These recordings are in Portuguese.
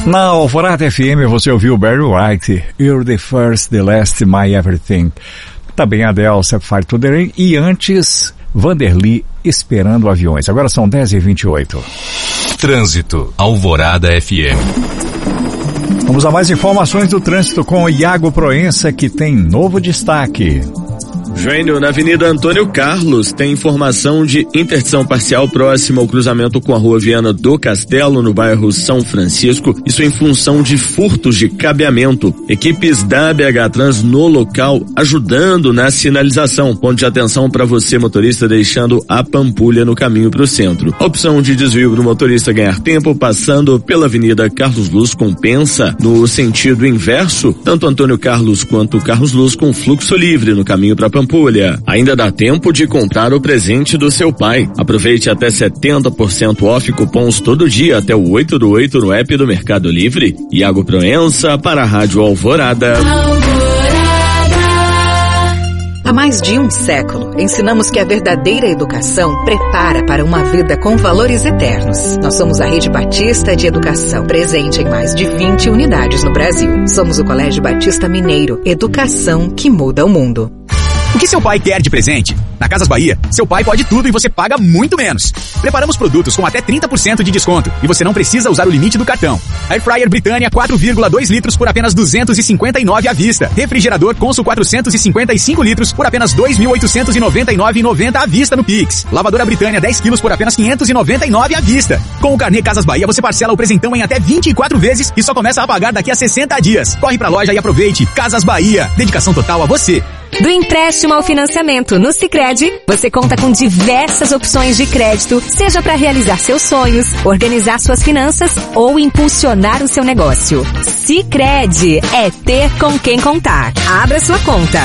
Na Alvorada FM você ouviu Barry White, You're the First, the Last, My Everything. Também Adele, Set Fire to the Rain. E antes, Vanderly, Esperando Aviões. Agora são 10h28. Trânsito, Alvorada FM. Vamos a mais informações do trânsito com o Iago Proença, que tem novo destaque. Jânio, na Avenida Antônio Carlos, tem informação de interdição parcial próxima ao cruzamento com a Rua Viana do Castelo, no bairro São Francisco. Isso em função de furtos de cabeamento. Equipes da BH Trans no local ajudando na sinalização. Ponto de atenção para você, motorista, deixando a Pampulha no caminho para o centro. A opção de desvio para o motorista ganhar tempo passando pela Avenida Carlos Luz compensa no sentido inverso, tanto Antônio Carlos quanto Carlos Luz com fluxo livre no caminho para Pampulha. Ainda dá tempo de comprar o presente do seu pai. Aproveite até 70% off cupons todo dia até o 8 do 8 no app do Mercado Livre. Iago Proença para a Rádio Alvorada. Há mais de um século, ensinamos que a verdadeira educação prepara para uma vida com valores eternos. Nós somos a Rede Batista de Educação, presente em mais de 20 unidades no Brasil. Somos o Colégio Batista Mineiro, educação que muda o mundo. O que seu pai quer de presente? Na Casas Bahia, seu pai pode tudo e você paga muito menos. Preparamos produtos com até 30% de desconto e você não precisa usar o limite do cartão. Air Fryer Britânia 4,2 litros por apenas R$259 à vista. Refrigerador Consul 455 litros por apenas R$2.899,90 à vista no Pix. Lavadora Britânia 10 quilos por apenas R$599 à vista. Com o carnê Casas Bahia você parcela o presentão em até 24 vezes e só começa a pagar daqui a 60 dias. Corre pra loja e aproveite. Casas Bahia. Dedicação total a você. Do empréstimo ao financiamento no Sicredi, você conta com diversas opções de crédito, seja para realizar seus sonhos, organizar suas finanças ou impulsionar o seu negócio. Sicredi é ter com quem contar. Abra sua conta.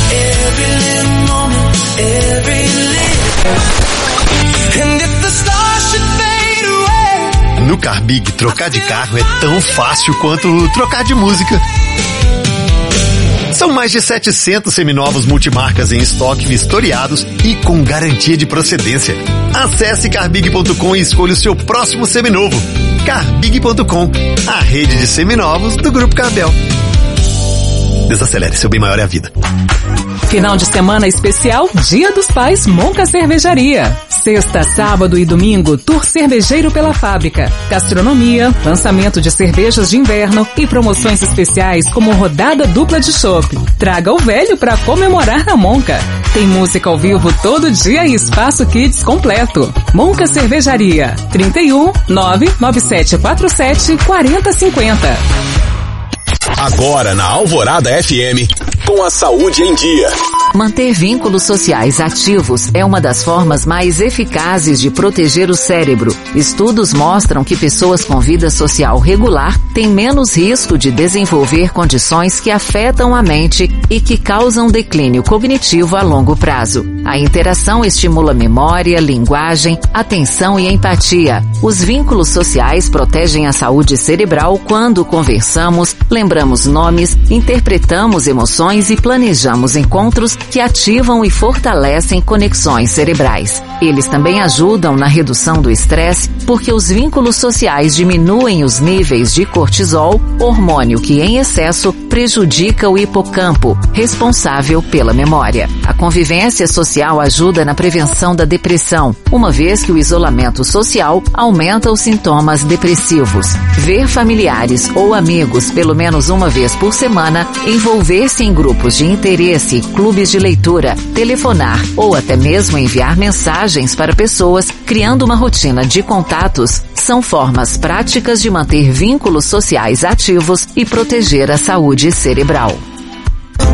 No Carbig, trocar de carro é tão fácil quanto trocar de música. São mais de 700 seminovos multimarcas em estoque vistoriados e com garantia de procedência. Acesse carbig.com e escolha o seu próximo seminovo. Carbig.com, a rede de seminovos do Grupo Carbel. Desacelere, seu bem maior é a vida. Final de semana especial, Dia dos Pais Monca Cervejaria. Sexta, sábado e domingo, tour cervejeiro pela fábrica. Gastronomia, lançamento de cervejas de inverno e promoções especiais como rodada dupla de chopp. Traga o velho para comemorar na Monca. Tem música ao vivo todo dia e espaço kids completo. Monca Cervejaria, 31 99747 4050. Agora na Alvorada FM, com a saúde em dia. Manter vínculos sociais ativos é uma das formas mais eficazes de proteger o cérebro. Estudos mostram que pessoas com vida social regular têm menos risco de desenvolver condições que afetam a mente e que causam declínio cognitivo a longo prazo. A interação estimula memória, linguagem, atenção e empatia. Os vínculos sociais protegem a saúde cerebral quando conversamos, lembramos nomes, interpretamos emoções e planejamos encontros que ativam e fortalecem conexões cerebrais. Eles também ajudam na redução do estresse porque os vínculos sociais diminuem os níveis de cortisol, hormônio que em excesso prejudica o hipocampo, responsável pela memória. A convivência social ajuda na prevenção da depressão, uma vez que o isolamento social aumenta os sintomas depressivos. Ver familiares ou amigos pelo menos uma vez por semana, envolver-se em grupos de interesse, clubes de leitura, telefonar ou até mesmo enviar mensagens para pessoas, criando uma rotina de contatos, são formas práticas de manter vínculos sociais ativos e proteger a saúde cerebral.